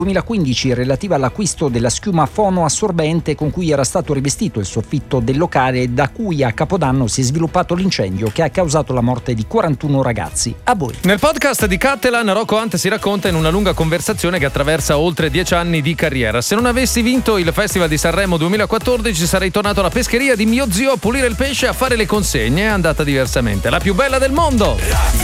2015 relativa all'acquisto della schiuma fonoassorbente con cui era stato rivestito il soffitto del locale, da cui a Capodanno si è sviluppato l'incendio che ha causato la morte di 41 ragazzi. A voi. Nel podcast di Cattelan, Rocco Hunt si racconta in una lunga conversazione che attraversa oltre 10 anni di carriera. Se non avessi vinto il Festival di Sanremo 2014 sarei tornato alla pescheria di mio zio a pulire il pesce e a fare le consegne. È andata diversamente. La più bella del mondo!